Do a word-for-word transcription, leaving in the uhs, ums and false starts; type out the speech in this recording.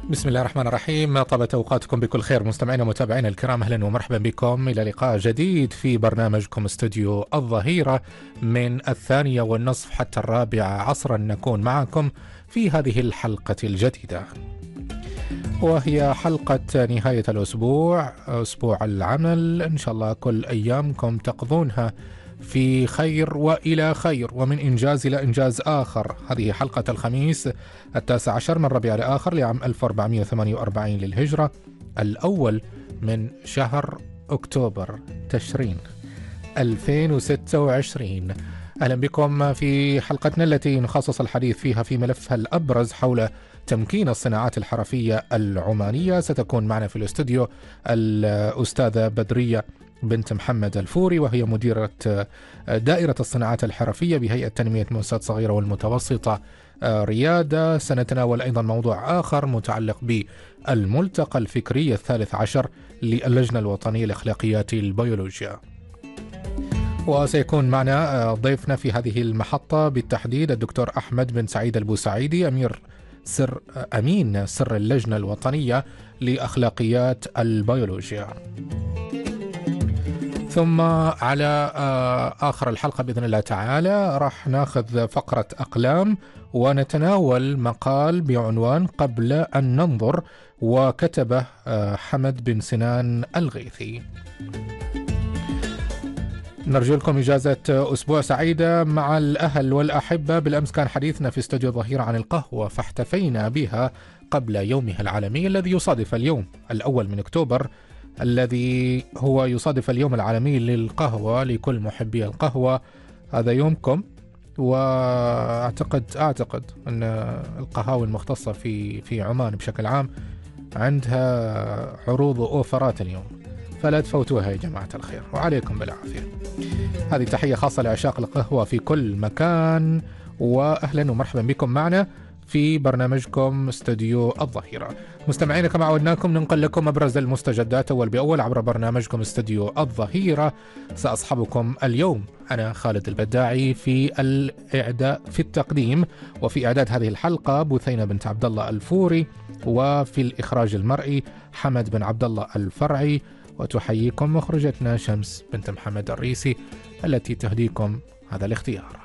بسم الله الرحمن الرحيم. طابت أوقاتكم بكل خير مستمعينا ومتابعينا الكرام، أهلا ومرحبا بكم إلى لقاء جديد في برنامجكم استوديو الظهيرة. من الثانية والنصف حتى الرابعة عصرا نكون معكم في هذه الحلقة الجديدة، وهي حلقة نهاية الأسبوع، أسبوع العمل. إن شاء الله كل أيامكم تقضونها في خير وإلى خير ومن إنجاز إلى إنجاز آخر. هذه حلقة الخميس التاسع عشر من ربيع الآخر لعام ألف وأربعمائة وثمانية وأربعين للهجرة، الأول من شهر أكتوبر تشرين ألفين وستة وعشرين. أهلا بكم في حلقتنا التي نخصص الحديث فيها في ملفها الأبرز حول تمكين الصناعات الحرفية العمانية. ستكون معنا في الاستوديو الأستاذة بدرية بنت محمد الفوري، وهي مديرة دائرة الصناعات الحرفية بهيئة تنمية المؤسسات الصغيرة والمتوسطة ريادة. سنتناول أيضا موضوع آخر متعلق بالملتقى الفكري الثالث عشر للجنة الوطنية لأخلاقيات البيولوجيا. وسيكون معنا ضيفنا في هذه المحطة بالتحديد الدكتور أحمد بن سعيد البوسعيدي، أمير سر أمين سر اللجنة الوطنية لأخلاقيات البيولوجيا. ثم على آخر الحلقة بإذن الله تعالى راح ناخذ فقرة أقلام ونتناول مقال بعنوان قبل أن ننظر، وكتبه حمد بن سنان الغيثي. نرجو لكم إجازة أسبوع سعيدة مع الأهل والأحبة. بالأمس كان حديثنا في استوديو الظهيرة عن القهوة، فاحتفينا بها قبل يومها العالمي الذي يصادف اليوم الأول من أكتوبر، الذي هو يصادف اليوم العالمي للقهوة. لكل محبي القهوة هذا يومكم، وأعتقد أعتقد أن القهاوي المختصة في في عمان بشكل عام عندها عروض وأوفرات اليوم، فلا تفوتوها يا جماعة الخير، وعليكم بالعافية. هذه تحية خاصة لعشاق القهوة في كل مكان، وأهلا ومرحبا بكم معنا في برنامجكم استوديو الظهيرة. مستمعينا كما عودناكم ننقل لكم أبرز المستجدات أول بأول عبر برنامجكم استوديو الظهيرة. سأصحبكم اليوم أنا خالد البداعي في الإعداد في التقديم وفي إعداد هذه الحلقة بثينة بنت عبد الله الفوري، وفي الإخراج المرئي حمد بن عبد الله الفرعي، وتحييكم مخرجتنا شمس بنت محمد الريسي التي تهديكم هذا الاختيار.